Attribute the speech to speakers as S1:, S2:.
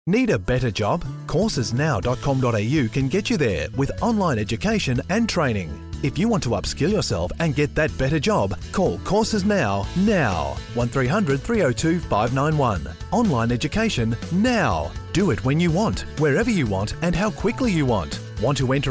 S1: Need a better job? Coursesnow.com.au can get you there with online education and training. If you want to upskill yourself and get that better job, call Courses Now. 1300 302 591. Online education now. Do it when you want, wherever you want, and how quickly you want. Want to enter